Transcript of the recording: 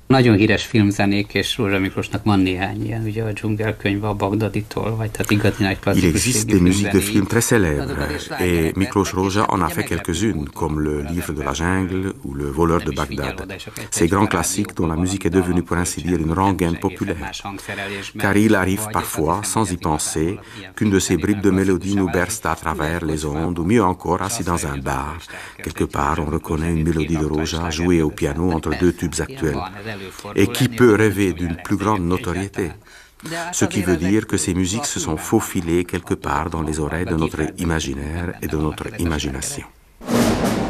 Nagyon híres filmzenék, és Rózsa Miklósnak van néhány ilyen, ugye a Dzsungelkönyv a Bagdaditól, vagy tehát igazi nagy Il existe des musiques de films très célèbres, et Miklos Rózsa en a fait quelques-unes, comme le Livre de la Jungle ou Le Voleur de Bagdad. Ces grands classiques dont la musique est devenue, pour ainsi dire, une rengaine populaire. Car il arrive parfois, sans y penser, qu'une de ces bribes de mélodie nous berce à travers les ondes, ou mieux encore, assis dans un bar. Quelque part, on reconnaît une mélodie de Rózsa jouée au piano entre deux tubes actuels. Et qui peut rêver d'une plus grande notoriété? Ce qui veut dire que ces musiques se sont faufilées quelque part dans les oreilles de notre imaginaire et de notre imagination.